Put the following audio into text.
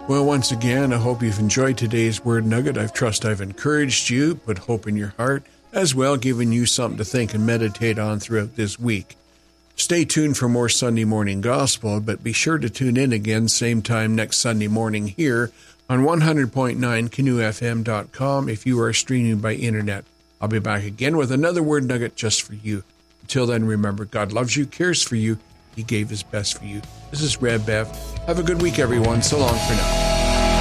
Well, once again, I hope you've enjoyed today's Word Nugget. I trust I've encouraged you, put hope in your heart, as well giving you something to think and meditate on throughout this week. Stay tuned for more Sunday morning gospel, but be sure to tune in again same time next Sunday morning here on 100.9 canoefm.com if you are streaming by internet. I'll be back again with another Word Nugget just for you. Until then, remember, God loves you, cares for you. He gave his best for you. This is Red Bev. Have a good week, everyone. So long for now.